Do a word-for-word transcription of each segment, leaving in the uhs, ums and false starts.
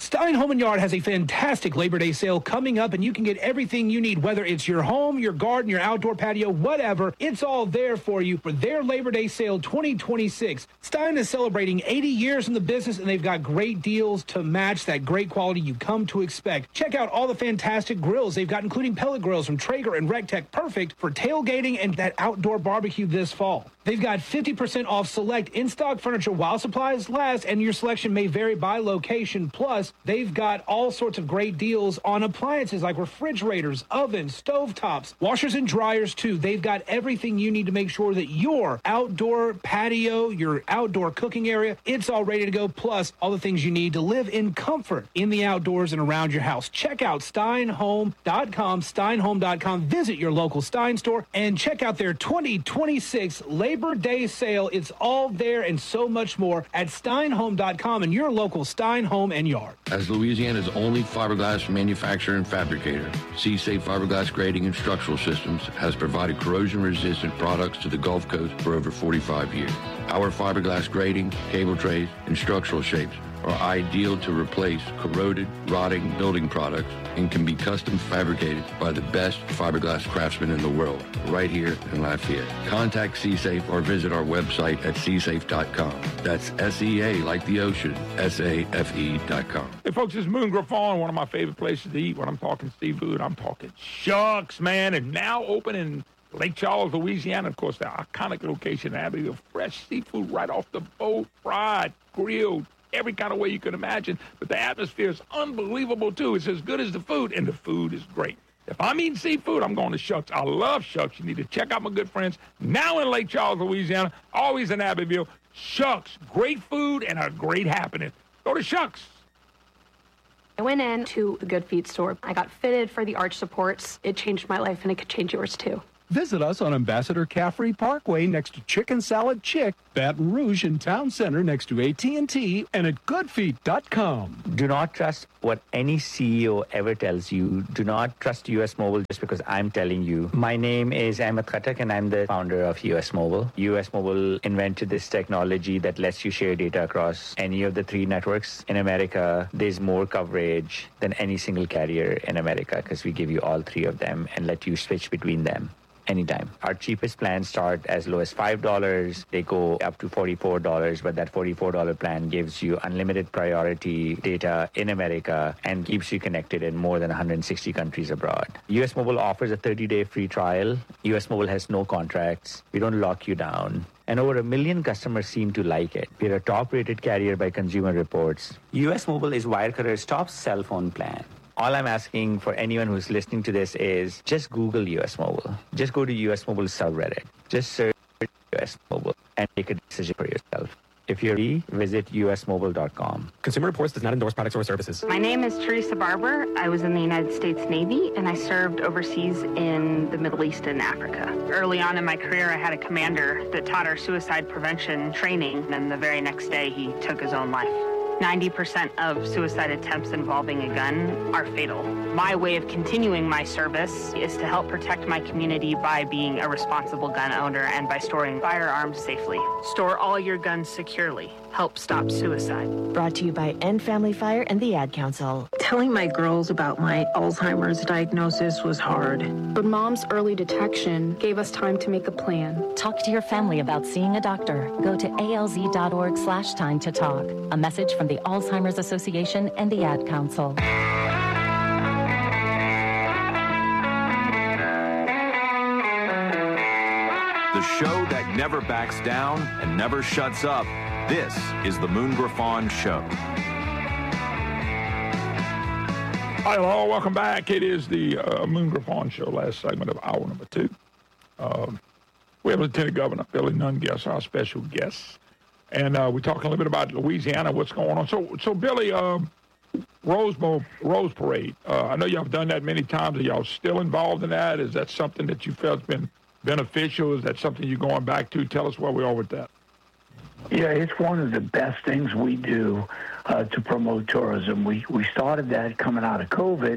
Stein Home and Yard has a fantastic Labor Day sale coming up, and you can get everything you need, whether it's your home, your garden, your outdoor patio, whatever. It's all there for you for their Labor Day sale twenty twenty-six. Stein is celebrating eighty years in the business, and they've got great deals to match that great quality you come to expect. Check out all the fantastic grills they've got, including pellet grills from Traeger and RecTech, perfect for tailgating and that outdoor barbecue this fall. They've got fifty percent off select in-stock furniture while supplies last, and your selection may vary by location. Plus, they've got all sorts of great deals on appliances like refrigerators, ovens, stovetops, washers and dryers too. They've got everything you need to make sure that your outdoor patio, your outdoor cooking area, it's all ready to go. Plus, all the things you need to live in comfort in the outdoors and around your house. Check out stein home dot com, stein home dot com. Visit your local Stein store and check out their twenty twenty-six Labor Day sale. It's all there and so much more at stein home dot com and your local Stein Home and Yard. As Louisiana's only fiberglass manufacturer and fabricator, C-Safe Fiberglass Grading and Structural Systems has provided corrosion-resistant products to the Gulf Coast for over forty-five years. Our fiberglass grading, cable trays, and structural shapes are ideal to replace corroded, rotting building products and can be custom fabricated by the best fiberglass craftsmen in the world, right here in Lafayette. Contact C-Safe or visit our website at c safe dot com. That's S E A like the ocean, S A F E dot com. Hey, folks, this is Moon Griffon, one of my favorite places to eat. When I'm talking seafood, I'm talking Shucks, man, and now open in Lake Charles, Louisiana. Of course, the iconic location in Abbeville. Fresh seafood right off the boat, fried, grilled, every kind of way you can imagine. But the atmosphere is unbelievable, too. It's as good as the food, and the food is great. If I'm eating seafood, I'm going to Shucks. I love Shucks. You need to check out my good friends now in Lake Charles, Louisiana, always in Abbeville. Shucks, great food and a great happening. Go to Shucks. I went into the Good Feet store. I got fitted for the arch supports. It changed my life, and it could change yours, too. Visit us on Ambassador Caffrey Parkway next to Chicken Salad Chick, Baton Rouge in Town Center next to A T and T, and at good feet dot com. Do not trust what any C E O ever tells you. Do not trust U S Mobile just because I'm telling you. My name is Ahmed Khattak, and I'm the founder of U S Mobile. U S Mobile invented this technology that lets you share data across any of the three networks in America. There's more coverage than any single carrier in America because we give you all three of them and let you switch between them anytime. Our cheapest plans start as low as five dollars. They go up to forty-four dollars, but that forty-four dollars plan gives you unlimited priority data in America and keeps you connected in more than one hundred sixty countries abroad. U S Mobile offers a thirty-day free trial. U S Mobile has no contracts. We don't lock you down. And over a million customers seem to like it. We're a top-rated carrier by Consumer Reports. U S Mobile is Wirecutter's top cell phone plan. All I'm asking for anyone who's listening to this is just Google U S Mobile. Just go to U S Mobile subreddit. Just search U S Mobile and make a decision for yourself. If you're free, visit U S mobile dot com. Consumer Reports does not endorse products or services. My name is Teresa Barber. I was in the United States Navy, and I served overseas in the Middle East and Africa. Early on in my career, I had a commander that taught our suicide prevention training, and the very next day, he took his own life. ninety percent of suicide attempts involving a gun are fatal. My way of continuing my service is to help protect my community by being a responsible gun owner and by storing firearms safely. Store all your guns securely. Help stop suicide. Brought to you by End Family Fire and the Ad Council. Telling my girls about my Alzheimer's diagnosis was hard. But Mom's early detection gave us time to make a plan. Talk to your family about seeing a doctor. Go to alz.org slash time to talk. A message from the Alzheimer's Association and the Ad Council. The show that never backs down and never shuts up. This is the Moon Griffon Show. Hi, hello, welcome back. It is the uh, Moon Griffon Show, last segment of hour number two. Um, we have Lieutenant Governor Billy Nunn-Guest, our special guest. And uh, we're talking a little bit about Louisiana, what's going on. So, so Billy, um, Rose Bowl, Rose Parade, uh, I know y'all have done that many times. Are y'all still involved in that? Is that something that you felt has been beneficial? Is that something you're going back to? Tell us where we are with that. Yeah, it's one of the best things we do uh, to promote tourism. We we started that coming out of COVID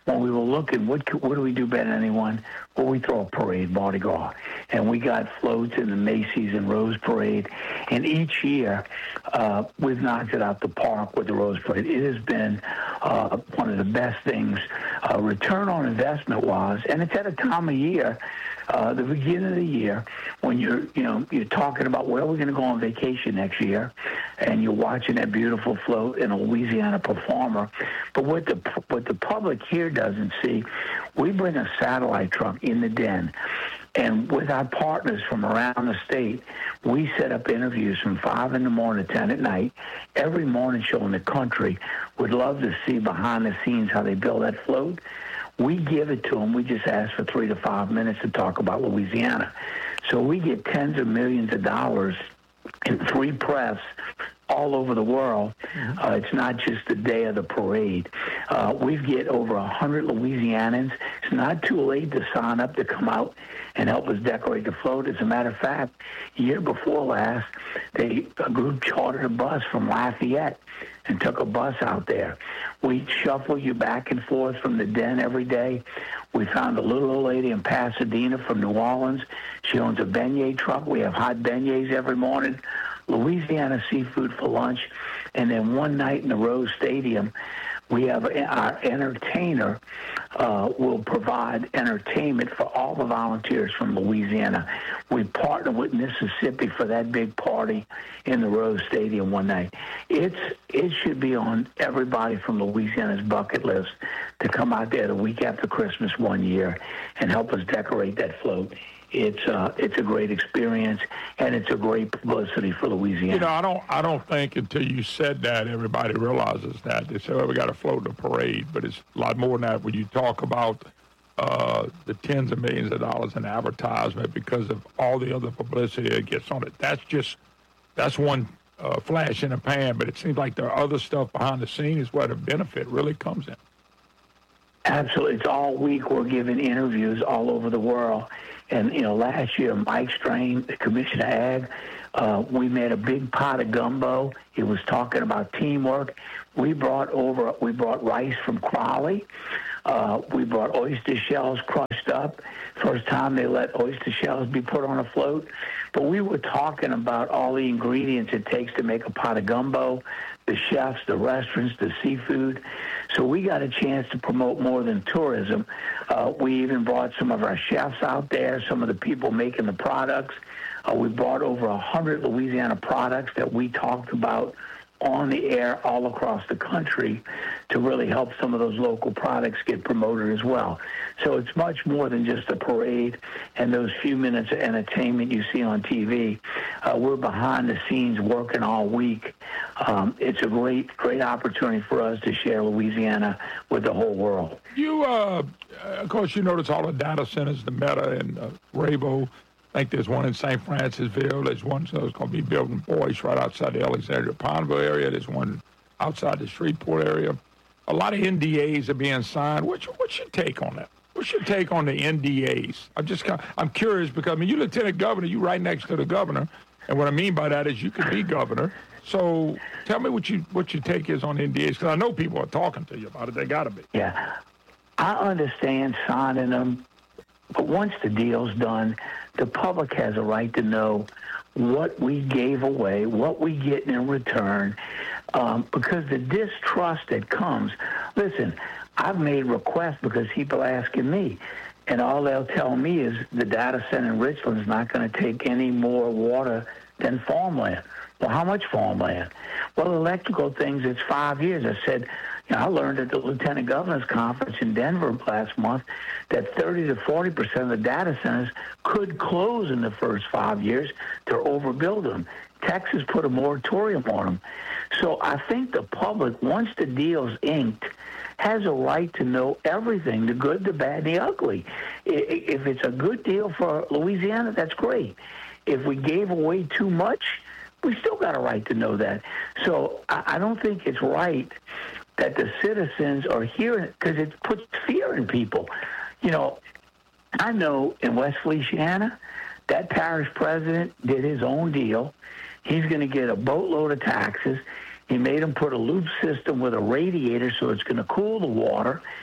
when we were looking, what what do we do better than anyone? Well, we throw a parade, Mardi Gras. And we got floats in the Macy's and Rose Parade. And each year, uh, we've knocked it out the park with the Rose Parade. It has been uh, one of the best things, uh, return on investment-wise. And it's at a time of year, uh, the beginning of the year, when you're, you know, you're talking about where we're going to go on vacation next year, and you're watching that beautiful float in a Louisiana performer. But what the what the public here doesn't see, we bring a satellite truck in the den, and with our partners from around the state, we set up interviews from five in the morning to ten at night, every morning show in the country. Would love to see behind the scenes how they build that float. We give it to them. We just ask for three to five minutes to talk about Louisiana. So we get tens of millions of dollars in free press all over the world. Uh, it's not just the day of the parade. Uh, we get over one hundred Louisianans. It's not too late to sign up to come out and help us decorate the float. As a matter of fact, year before last, they a group chartered a bus from Lafayette and took a bus out there. We shuffle you back and forth from the den every day. We found a little old lady in Pasadena from New Orleans. She owns a beignet truck. We have hot beignets every morning, Louisiana seafood for lunch. And then one night in the Rose Stadium, we have our entertainer uh, will provide entertainment for all the volunteers from Louisiana. We partner with Mississippi for that big party in the Rose Stadium one night. It's it should be on everybody from Louisiana's bucket list to come out there the week after Christmas one year and help us decorate that float. It's uh, it's a great experience, and it's a great publicity for Louisiana. You know, I don't I don't think until you said that everybody realizes that. They say, "Oh, we got to float the parade," but it's a lot more than that. When you talk about uh, the tens of millions of dollars in advertisement because of all the other publicity that gets on it, that's just that's one uh, flash in the pan. But it seems like there are other stuff behind the scenes where the benefit really comes in. Absolutely. It's all week we're giving interviews all over the world. And, you know, last year, Mike Strain, the Commissioner Ag, uh, we made a big pot of gumbo. He was talking about teamwork. We brought over, we brought rice from Crowley. Uh, we brought oyster shells crushed up. First time they let oyster shells be put on a float. But we were talking about all the ingredients it takes to make a pot of gumbo, the chefs, the restaurants, the seafood. So we got a chance to promote more than tourism. Uh, we even brought some of our chefs out there, some of the people making the products. Uh, we brought over one hundred Louisiana products that we talked about on the air all across the country to really help some of those local products get promoted as well. So it's much more than just a parade and those few minutes of entertainment you see on T V. Uh, we're behind the scenes working all week. Um, it's a great, great opportunity for us to share Louisiana with the whole world. You, uh, of course, you notice all the data centers, the Meta and uh, Rabo. I think there's one in Saint Francisville. There's one that's going to be built in Boyce right outside the Alexandria Pineville area. There's one outside the Shreveport area. A lot of N D As are being signed. What's your, what's your take on that? What's your take on the N D As? I'm just I'm curious because, I mean, you're lieutenant governor. You're right next to the governor. And what I mean by that is you could be governor. So tell me what you what your take is on N D As, because I know people are talking to you about it. They got to be. Yeah. I understand signing them, but once the deal's done, the public has a right to know what we gave away, what we get in return, um, because the distrust that comes. Listen, I've made requests because people are asking me, and all they'll tell me is the data center in Richland is not going to take any more water than farmland. Well, how much farmland? Well, electrical things, it's five years. I said, you know, I learned at the Lieutenant Governor's Conference in Denver last month that thirty to forty percent of the data centers could close in the first five years to overbuild them. Texas put a moratorium on them. So I think the public, once the deal's inked, has a right to know everything, the good, the bad, the ugly. If it's a good deal for Louisiana, that's great. If we gave away too much, we still got a right to know that. So I don't think it's right that the citizens are hearing it, because it puts fear in people. You know, I know in West Feliciana, that parish president did his own deal. He's going to get a boatload of taxes. He made them put a loop system with a radiator so it's going to cool the water.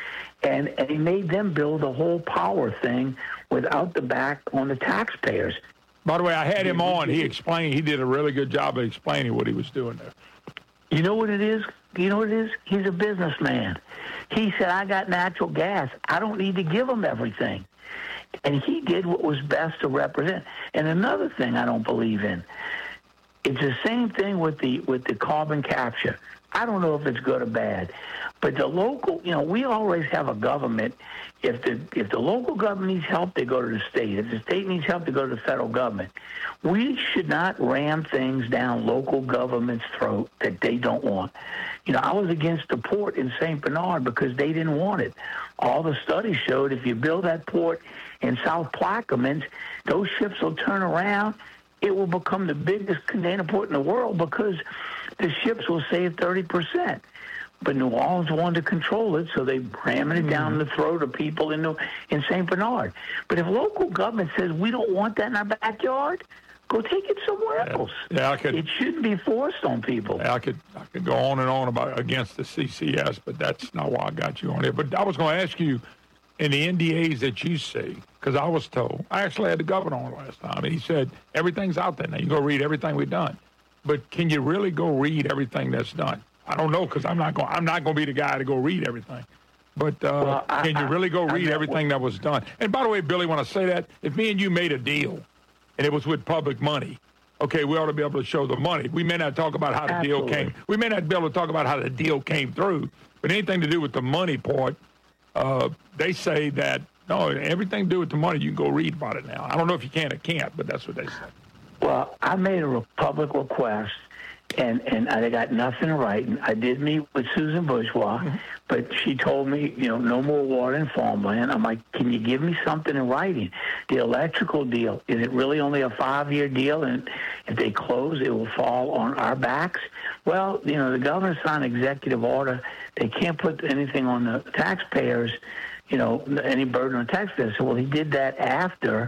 And, and he made them build the whole power thing without the back on the taxpayers. By the way, I had him on. He explained, he did a really good job of explaining what he was doing there. You know what it is? You know what it is? He's a businessman. He said, I got natural gas. I don't need to give them everything. And he did what was best to represent. And another thing I don't believe in, it's the same thing with the with the carbon capture. I don't know if it's good or bad, but the local, you know, we always have a government. If the if the local government needs help, they go to the state. If the state needs help, they go to the federal government. We should not ram things down local government's throat that they don't want. You know, I was against the port in Saint Bernard because they didn't want it. All the studies showed if you build that port in South Plaquemines, those ships will turn around. It will become the biggest container port in the world because the ships will save thirty percent. But New Orleans wanted to control it, so they ramming it down the throat of people in the, in Saint Bernard. But if local government says we don't want that in our backyard, go take it somewhere else. Yeah, I could, it shouldn't be forced on people. I could I could go on and on about against the C C S, but that's not why I got you on here. But I was going to ask you, in the N D As that you see, because I was told, I actually had the governor on last time, and he said, everything's out there now. You go read everything we've done. But can you really go read everything that's done? I don't know, because I'm not going I'm not going to be the guy to go read everything. But uh, well, I, can you really go I, read I, everything that was done? And by the way, Billy, when I say that, if me and you made a deal, and it was with public money, okay, we ought to be able to show the money. We may not talk about how the Absolutely. deal came. We may not be able to talk about how the deal came through, but anything to do with the money part, uh, they say that, no, everything to do with the money, you can go read about it now. I don't know if you can or can't, but that's what they say. Well, I made a public request, and, and I got nothing in writing. I did meet with Susan Bourgeois, mm-hmm. but she told me, you know, no more water in farmland. I'm like, can you give me something in writing? The electrical deal, is it really only a five-year deal? And if they close, it will fall on our backs? Well, you know, the governor signed an executive order. They can't put anything on the taxpayers, you know, any burden on taxpayers. So, well, he did that after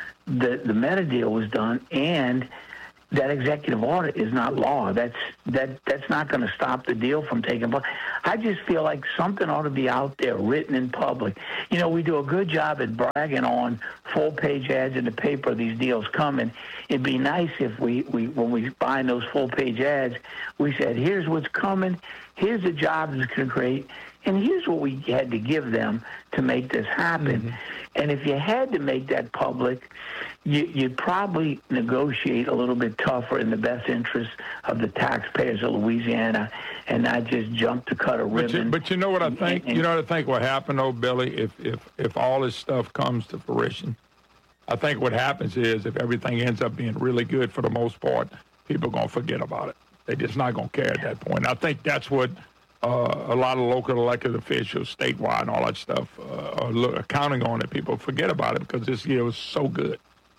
the the meta deal was done, and that executive order is not law. That's that that's not going to stop the deal from taking place. I just feel like something ought to be out there, written in public. You know, we do a good job at bragging on full-page ads in the paper, these deals coming. It'd be nice if we, we when we find those full-page ads, we said, here's what's coming, here's the jobs it's going to create, and here's what we had to give them to make this happen. Mm-hmm. And if you had to make that public, you, you'd probably negotiate a little bit tougher in the best interest of the taxpayers of Louisiana and not just jump to cut a ribbon. But you, but you know what I think? And, and, you know what I think what happened, though, Billy, if, if, if all this stuff comes to fruition? I think what happens is if everything ends up being really good for the most part, people are going to forget about it. They're just not going to care at that point. I think that's what Uh, a lot of local elected officials, statewide, and all that stuff, uh, are look, counting on it. People forget about it because this year was so good.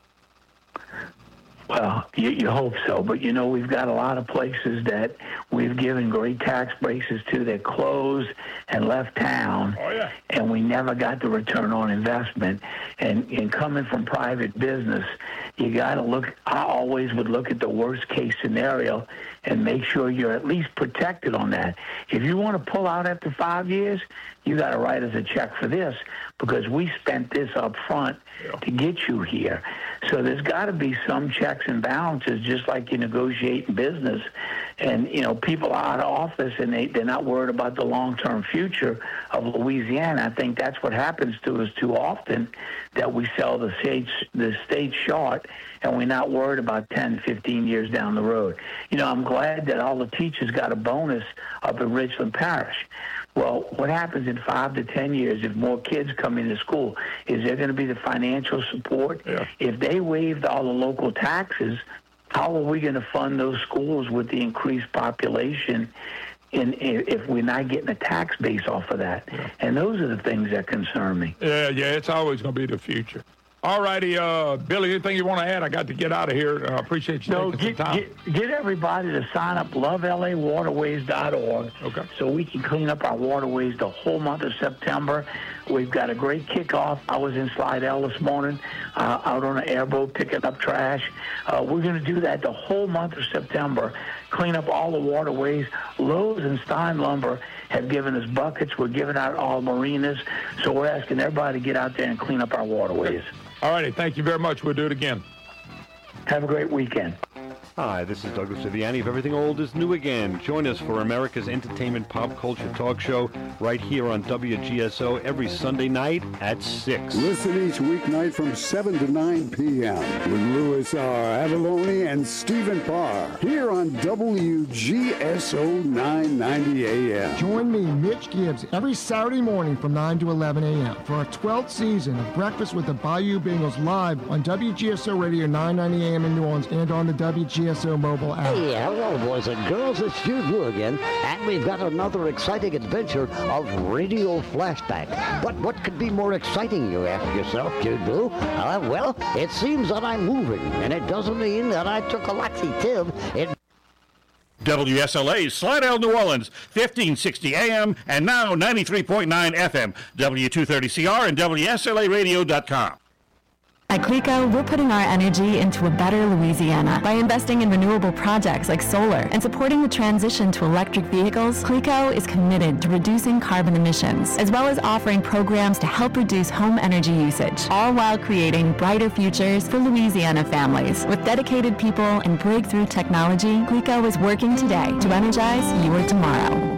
Well, you, you hope so, but you know we've got a lot of places that we've given great tax braces to that closed and left town, oh, yeah. and we never got the return on investment. And, and coming from private business, you got to look. I always would look at the worst case scenario and make sure you're at least protected on that. If you want to pull out after five years, you got to write us a check for this because we spent this up front yeah. to get you here. So there's got to be some checks and balances, just like you negotiate in business. And, you know, people are out of office and they, they're not worried about the long-term future of Louisiana. I think that's what happens to us too often, that we sell the state, the state short and we're not worried about ten, fifteen years down the road. You know, I'm glad that all the teachers got a bonus up in Richland Parish. Well, what happens in five to ten years if more kids come into school? Is there going to be the financial support? Yeah. If they waived all the local taxes, how are we going to fund those schools with the increased population in, if we're not getting a tax base off of that? Yeah. And those are the things that concern me. Yeah, yeah, it's always going to be the future. All righty, uh, Billy, anything you want to add? I got to get out of here. I uh, appreciate you no, taking get, some time. Get, get everybody to sign up, love L A waterways dot org, okay. so we can clean up our waterways the whole month of September. We've got a great kickoff. I was in Slidell this morning, uh, out on an airboat picking up trash. Uh, we're going to do that the whole month of September. clean up all the waterways. Lowe's and Stein Lumber have given us buckets. We're giving out all marinas. So we're asking everybody to get out there and clean up our waterways. All righty. Thank you very much. We'll do it again. Have a great weekend. Hi, this is Douglas Viviani of Everything Old is New Again. Join us for America's entertainment pop culture talk show right here on W G S O every Sunday night at six. Listen each weeknight from seven to nine p.m. with Louis R. Avallone and Stephen Parr here on W G S O nine ninety A M. Join me, Mitch Gibbs, every Saturday morning from nine to eleven a.m. for our twelfth season of Breakfast with the Bayou Bengals live on W G S O Radio nine ninety A M in New Orleans and on the W G S O mobile app. Hey, hello, boys and girls. It's Jude Blue again, and we've got another exciting adventure of Radio Flashback. But what could be more exciting, you ask yourself, Jude Blue? Uh, well, it seems that I'm moving, and it doesn't mean that I took a laxative. It W S L A Slidell, New Orleans, fifteen sixty A M and now ninety-three point nine F M, W two thirty C R and W S L A radio dot com. At Cleco, we're putting our energy into a better Louisiana. By investing in renewable projects like solar and supporting the transition to electric vehicles, Cleco is committed to reducing carbon emissions, as well as offering programs to help reduce home energy usage, all while creating brighter futures for Louisiana families. With dedicated people and breakthrough technology, Cleco is working today to energize your tomorrow.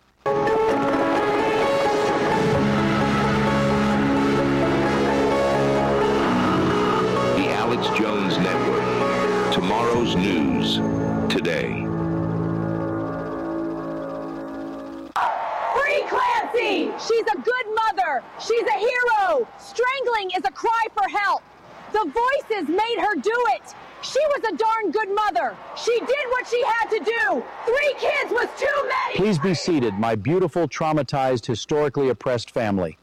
Jones Network. Tomorrow's news today. Free Clancy! She's a good mother. She's a hero. Strangling is a cry for help. The voices made her do it. She was a darn good mother. She did what she had to do. Three kids was too many. Please be seated, my beautiful, traumatized, historically oppressed family.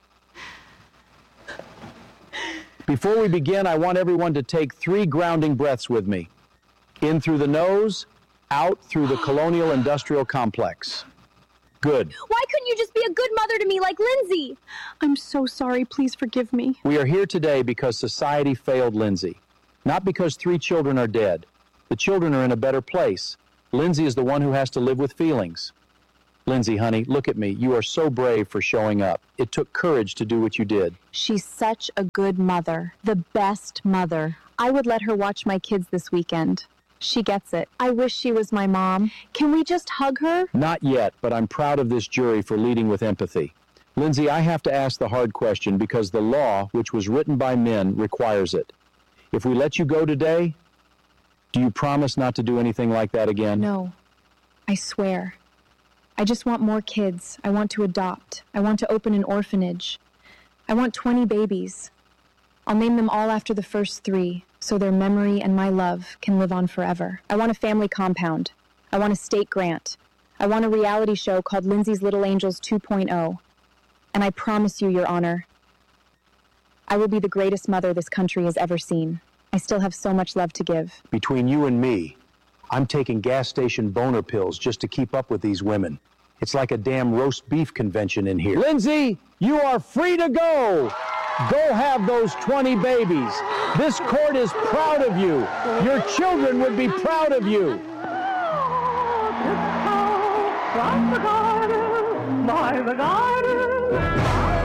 Before we begin, I want everyone to take three grounding breaths with me. In through the nose, out through the colonial industrial complex. Good. Why couldn't you just be a good mother to me like Lindsay? I'm so sorry. Please forgive me. We are here today because society failed Lindsay. Not because three children are dead. The children are in a better place. Lindsay is the one who has to live with feelings. Lindsay, honey, look at me. You are so brave for showing up. It took courage to do what you did. She's such a good mother. The best mother. I would let her watch my kids this weekend. She gets it. I wish she was my mom. Can we just hug her? Not yet, but I'm proud of this jury for leading with empathy. Lindsay, I have to ask the hard question because the law, which was written by men, requires it. If we let you go today, do you promise not to do anything like that again? No. I swear. I just want more kids. I want to adopt. I want to open an orphanage. I want twenty babies. I'll name them all after the first three, so their memory and my love can live on forever. I want a family compound. I want a state grant. I want a reality show called Lindsay's Little Angels two point oh. And I promise you, Your Honor, I will be the greatest mother this country has ever seen. I still have so much love to give. Between you and me, I'm taking gas station boner pills just to keep up with these women. It's like a damn roast beef convention in here. Lindsay, you are free to go. Go have those twenty babies. This court is proud of you. Your children would be proud of you. From the garden, by the garden.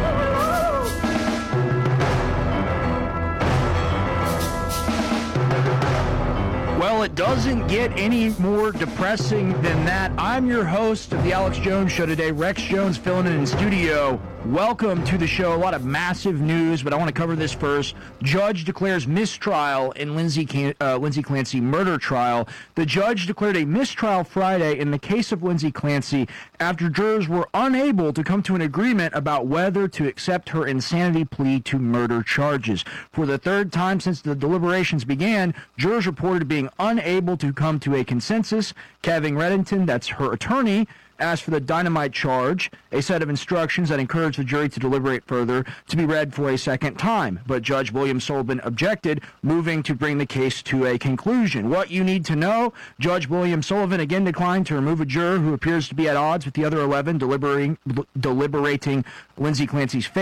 Well, it doesn't get any more depressing than that. I'm your host of the Alex Jones Show today, Rex Jones, filling in in studio. Welcome to the show. A lot of massive news, but I want to cover this first. Judge declares mistrial in Lindsay, Can- uh, Lindsay Clancy murder trial. The judge declared a mistrial Friday in the case of Lindsay Clancy after jurors were unable to come to an agreement about whether to accept her insanity plea to murder charges. For the third time since the deliberations began, jurors reported being unable to come to a consensus. Kevin Reddington, that's her attorney, asked for the dynamite charge, a set of instructions that encouraged the jury to deliberate further, to be read for a second time. But Judge William Sullivan objected, moving to bring the case to a conclusion. What you need to know, Judge William Sullivan again declined to remove a juror who appears to be at odds with the other eleven deliberating, deliberating Lindsay Clancy's fate.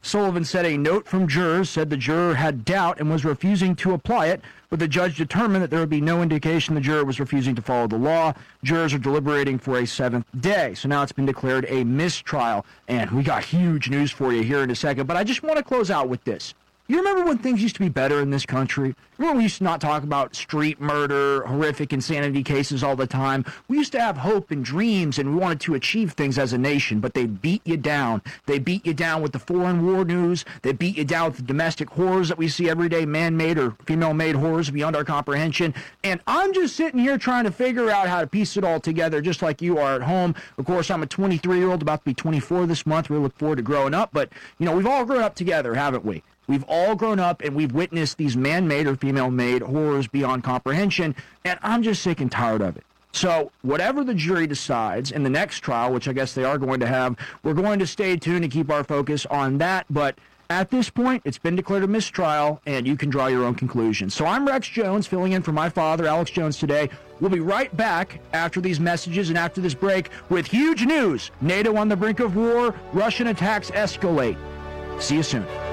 Sullivan said a note from jurors said the juror had doubt and was refusing to apply it, but the judge determined that there would be no indication the juror was refusing to follow the law. Jurors are deliberating for a seventh day, so now it's been declared a mistrial, and we got huge news for you here in a second, but I just want to close out with this. You remember when things used to be better in this country? Remember when we used to not talk about street murder, horrific insanity cases all the time? We used to have hope and dreams, and we wanted to achieve things as a nation, but they beat you down. They beat you down with the foreign war news. They beat you down with the domestic horrors that we see every day, man-made or female-made horrors beyond our comprehension. And I'm just sitting here trying to figure out how to piece it all together, just like you are at home. Of course, I'm a twenty-three-year-old, about to be twenty-four this month. We look forward to growing up, but, you know, we've all grown up together, haven't we? We've all grown up and we've witnessed these man-made or female-made horrors beyond comprehension, and I'm just sick and tired of it. So whatever the jury decides in the next trial, which I guess they are going to have, we're going to stay tuned and keep our focus on that. But at this point, it's been declared a mistrial, and you can draw your own conclusions. So I'm Rex Jones, filling in for my father, Alex Jones, today. We'll be right back after these messages and after this break with huge news. NATO on the brink of war, Russian attacks escalate. See you soon.